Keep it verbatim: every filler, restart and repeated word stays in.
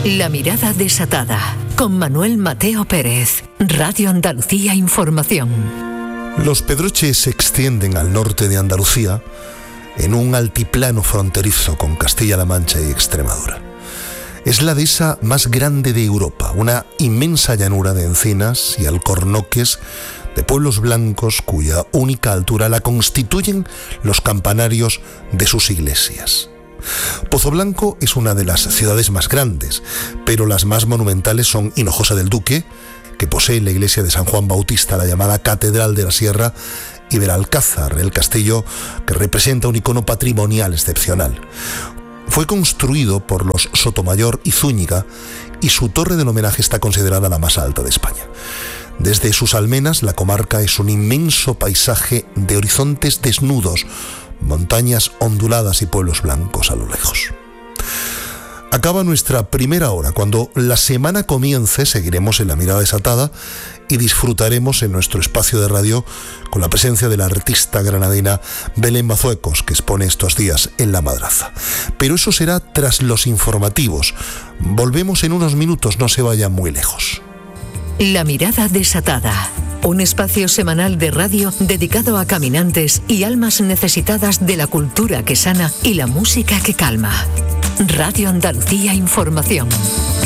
La mirada desatada, con Manuel Mateo Pérez, Radio Andalucía Información. Los Pedroches se extienden al norte de Andalucía, en un altiplano fronterizo con Castilla-La Mancha y Extremadura. Es la dehesa más grande de Europa, una inmensa llanura de encinas y alcornoques de pueblos blancos cuya única altura la constituyen los campanarios de sus iglesias. Pozoblanco es una de las ciudades más grandes, pero las más monumentales son Hinojosa del Duque, que posee la iglesia de San Juan Bautista, la llamada Catedral de la Sierra, y Belalcázar, el castillo que representa un icono patrimonial excepcional. Fue construido por los Sotomayor y Zúñiga y su torre del homenaje está considerada la más alta de España. Desde sus almenas, la comarca es un inmenso paisaje de horizontes desnudos, montañas onduladas y pueblos blancos a lo lejos. Acaba nuestra primera hora. Cuando la semana comience, seguiremos en La Mirada Desatada y disfrutaremos en nuestro espacio de radio con la presencia de la artista granadina Belén Bazuecos, que expone estos días en La Madraza. Pero eso será tras los informativos. Volvemos en unos minutos, no se vayan muy lejos. La Mirada Desatada, un espacio semanal de radio dedicado a caminantes y almas necesitadas de la cultura que sana y la música que calma. Radio Andalucía Información.